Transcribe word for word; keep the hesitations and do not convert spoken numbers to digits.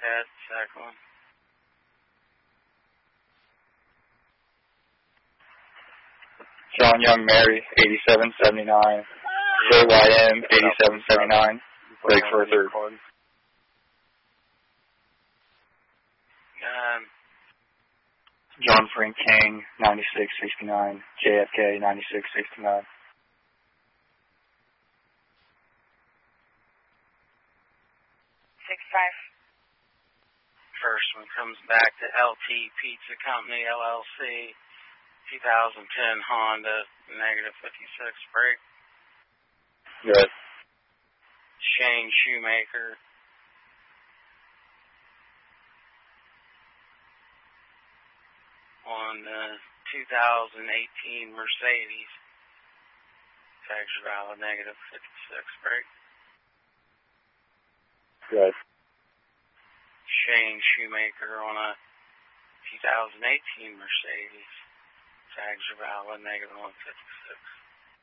Ted, second one. John Young Mary, eighty-seven seventy-nine. J Y M, eighty-seven seventy-nine. Break for a third. Um, John Frank King, ninety-six sixty-nine. J F K, ninety-six sixty-nine. Six five. First one comes back to L T Pizza Company, L L C, two thousand ten Honda, negative fifty-six brake. Good. Shane Shoemaker. On the two thousand eighteen Mercedes, tags are valid, negative fifty-six brake. Good. Shane Shoemaker on a two thousand eighteen Mercedes, tags are valid, negative one fifty-six.